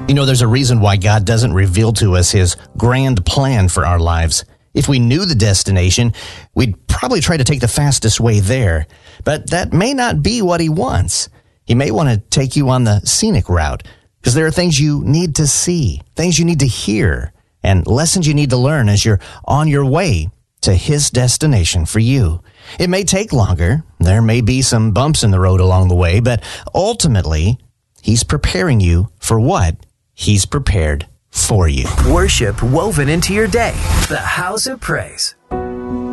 You know, there's a reason why God doesn't reveal to us his grand plan for our lives. If we knew the destination, we'd probably try to take the fastest way there. But that may not be what he wants. He may want to take you on the scenic route, because there are things you need to see, things you need to hear, and lessons you need to learn as you're on your way to his destination for you. It may take longer. There may be some bumps in the road along the way, but ultimately, he's preparing you for what he's prepared for you. Worship woven into your day. The House of Praise.